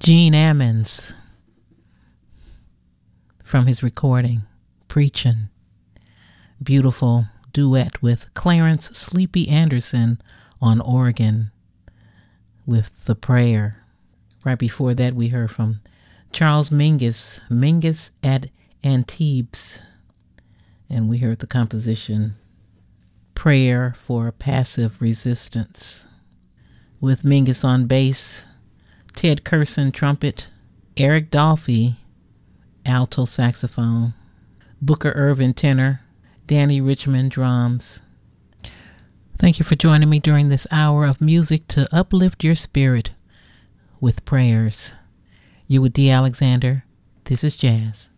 Gene Ammons from his recording, Preachin'. Beautiful duet with Clarence Sleepy Anderson on organ with The Prayer. Right before that, we heard from Charles Mingus, Mingus at Antibes, and we heard the composition Prayer for Passive Resistance. With Mingus on bass, Ted Curson trumpet, Eric Dolphy alto saxophone, Booker Irvin tenor, Danny Richmond drums. Thank you for joining me during this hour of music to uplift your spirit with prayers. You with D. Alexander. This is Jazz.